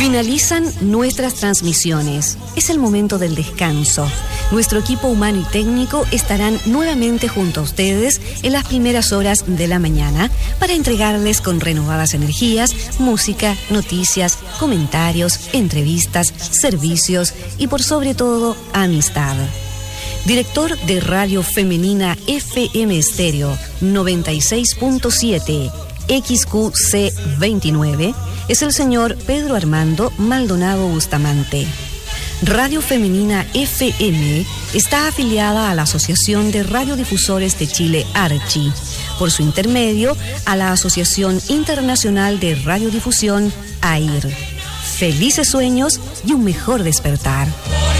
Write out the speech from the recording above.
Finalizan nuestras transmisiones. Es el momento del descanso. Nuestro equipo humano y técnico estarán nuevamente junto a ustedes en las primeras horas de la mañana para entregarles con renovadas energías, música, noticias, comentarios, entrevistas, servicios y por sobre todo, amistad. Director de Radio Femenina FM Estéreo 96.7 XQC 29 es el señor Pedro Armando Maldonado Bustamante. Radio Femenina FM está afiliada a la Asociación de Radiodifusores de Chile, ARCHI, por su intermedio a la Asociación Internacional de Radiodifusión, AIR. Felices sueños y un mejor despertar.